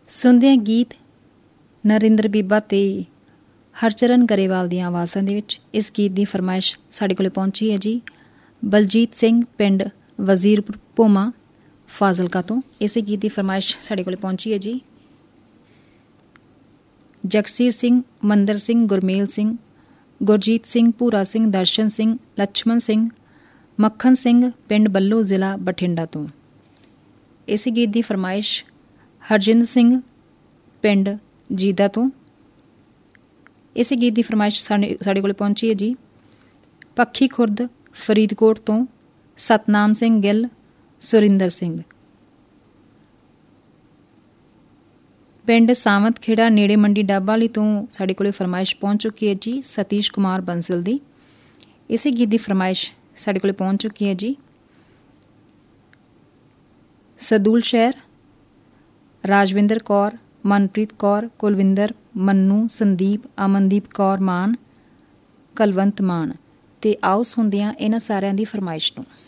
ਸੁਣਦੇ ਹਾਂ ਗੀਤ ਨਰਿੰਦਰ ਬੀਬਾ ਅਤੇ ਹਰਚਰਨ ਗਰੇਵਾਲ ਦੀਆਂ ਆਵਾਜ਼ਾਂ ਦੇ ਵਿੱਚ। ਇਸ ਗੀਤ ਦੀ ਫਰਮਾਇਸ਼ ਸਾਡੇ ਕੋਲ ਪਹੁੰਚੀ ਹੈ ਜੀ ਬਲਜੀਤ ਸਿੰਘ ਪਿੰਡ ਵਜ਼ੀਰਪੁਰ ਭੋਮਾ ਫਾਜ਼ਿਲਕਾ ਤੋਂ। ਇਸੇ ਗੀਤ ਦੀ ਫਰਮਾਇਸ਼ ਸਾਡੇ ਕੋਲ ਪਹੁੰਚੀ ਹੈ ਜੀ ਜਗਸੀਰ ਸਿੰਘ, ਮੰਦਰ ਸਿੰਘ, ਗੁਰਮੇਲ ਸਿੰਘ, ਗੁਰਜੀਤ ਸਿੰਘ, ਭੂਰਾ ਸਿੰਘ, ਦਰਸ਼ਨ ਸਿੰਘ, ਲਛਮਣ ਸਿੰਘ, ਮੱਖਣ ਸਿੰਘ ਪਿੰਡ ਬੱਲੋ ਜ਼ਿਲ੍ਹਾ ਬਠਿੰਡਾ ਤੋਂ। ਇਸੇ ਗੀਤ ਦੀ ਫਰਮਾਇਸ਼ ਹਰਜਿੰਦਰ ਸਿੰਘ ਪਿੰਡ ਜੀਦਾ ਤੋਂ। ਇਸੇ ਗੀਤ ਦੀ ਫਰਮਾਇਸ਼ ਸਾਡੇ ਕੋਲ ਪਹੁੰਚੀ ਹੈ ਜੀ ਪੱਖੀ ਖੁਰਦ ਫਰੀਦਕੋਟ ਤੋਂ ਸਤਨਾਮ ਸਿੰਘ ਗਿੱਲ, ਸੁਰਿੰਦਰ ਸਿੰਘ ਪਿੰਡ ਸਾਵੰਤ ਖੇੜਾ ਨੇੜੇ ਮੰਡੀ ਡਾਬਾ ਵਾਲੀ ਤੋਂ। ਸਾਡੇ ਕੋਲ ਫਰਮਾਇਸ਼ ਪਹੁੰਚ ਚੁੱਕੀ ਹੈ ਜੀ ਸਤੀਸ਼ ਕੁਮਾਰ ਬੰਸਲ ਦੀ। ਇਸੇ ਗੀਤ ਦੀ ਫਰਮਾਇਸ਼ ਸਾਡੇ ਕੋਲ ਪਹੁੰਚ ਚੁੱਕੀ ਹੈ ਜੀ ਸਦੂਲ ਸ਼ਹਿਰ ਰਾਜਵਿੰਦਰ ਕੌਰ, ਮਨਪ੍ਰੀਤ ਕੌਰ, ਕੁਲਵਿੰਦਰ, ਮੰਨੂ, ਸੰਦੀਪ, ਅਮਨਦੀਪ ਕੌਰ ਮਾਨ, ਕਲਵੰਤ ਮਾਨ। ਅਤੇ ਆਓ ਸੁਣਦੇ ਹਾਂ ਇਹਨਾਂ ਸਾਰਿਆਂ ਦੀ ਫਰਮਾਇਸ਼ ਨੂੰ।